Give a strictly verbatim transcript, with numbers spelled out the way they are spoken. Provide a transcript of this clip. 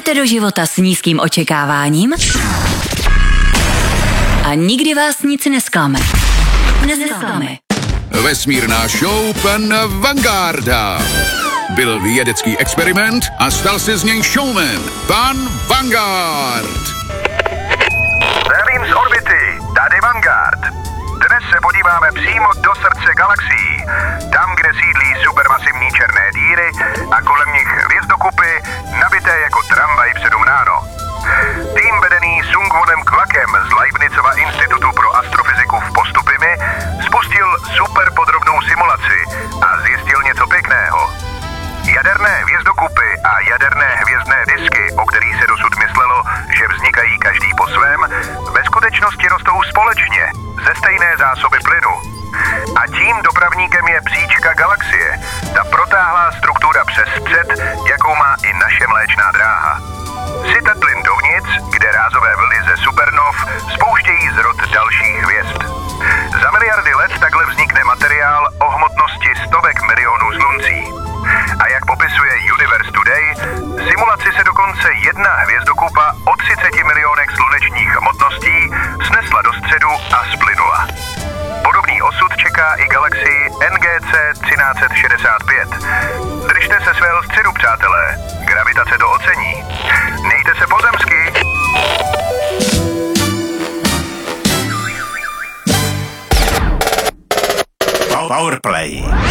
Jdete do života s nízkým očekáváním a nikdy vás nic nesklame. Nesklame. Vesmírná show pana Vangarda. Byl vědecký experiment a stal se z něj showman. Pan Vanguard. Zdravím z orbity, tady Vanguard. Dnes se podíváme přímo do srdce galaxií, tam, kde sídlí supermasivní černé díry a kolem nich hvězdokupy nabité jako tramvaj v sedm ráno. Tým vedený Sungwoonem Kwakem z Leibnizova institutu pro astrofyziku v Postupimi spustil super podrobnou simulaci a zjistil něco pěkného. Jaderné hvězdokupy a jaderné hvězdné disky, o kterých se dosud myslelo, že vznikají každý po svém, ve skutečnosti rostou společně ze stejné zásoby plynu. A tím dopravníkem je příčka galaxie, ta protáhlá struktura přes střed, jakou má i naše Mléčná dráha. Syte plyn dovnitř, kde rázové vlny ze supernov spouštějí zrod dalších hvězd. Za miliardy let takhle vznikne materiál o hmotnosti stovek milionů sluncí. A jak popisuje Universe Today, simulaci se dokonce jedna hvězdokupa o třiceti milionech slunečních hmotností snesla do středu a splynula. Podobný osud čeká i galaxii N G C třináct set šedesát pět. Držte se svého středu, přátelé. Gravitace to ocení. Mějte se pozemsky. Powerplay.